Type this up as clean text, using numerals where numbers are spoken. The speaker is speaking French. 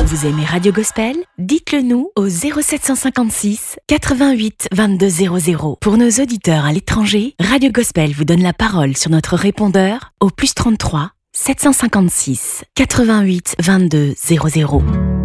Vous aimez Radio Gospel? Dites-le nous au 0756 88 22 00. Pour nos auditeurs à l'étranger, Radio Gospel vous donne la parole sur notre répondeur au +33 756 88 22 00.